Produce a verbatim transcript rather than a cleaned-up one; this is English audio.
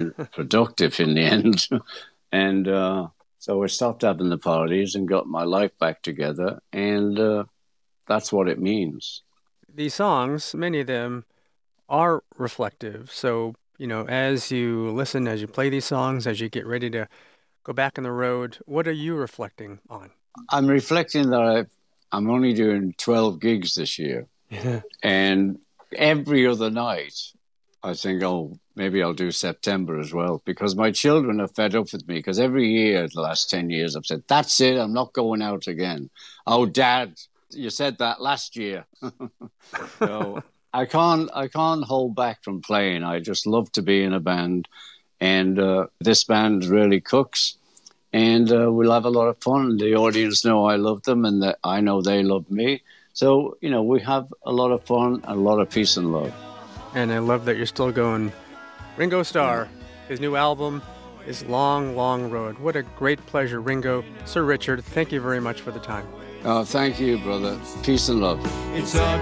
wasn't productive in the end. and uh, so I stopped having the parties and got my life back together. And uh, that's what it means. These songs, many of them are reflective. So, you know, as you listen, as you play these songs, as you get ready to go back on the road, what are you reflecting on? I'm reflecting that I've, I'm only doing twelve gigs this year. And every other night, I think, oh, maybe I'll do September as well, because my children are fed up with me. Because every year, the last ten years, I've said, that's it, I'm not going out again. Oh, Dad, you said that last year. So I can't, I can't hold back from playing. I just love to be in a band. And uh, this band really cooks. And uh, we'll have a lot of fun. The audience know I love them and that I know they love me. So, you know, we have a lot of fun and a lot of peace and love. And I love that you're still going. Ringo Starr, his new album is Long, Long Road. What a great pleasure, Ringo. Sir Richard, thank you very much for the time. Oh, thank you, brother. Peace and love. It's a